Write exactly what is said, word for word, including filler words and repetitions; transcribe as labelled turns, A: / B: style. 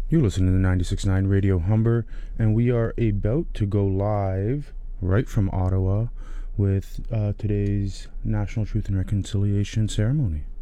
A: You're listening to ninety-six point nine Radio Humber, and we are about to go live right from Ottawa with uh, today's National Truth and Reconciliation ceremony.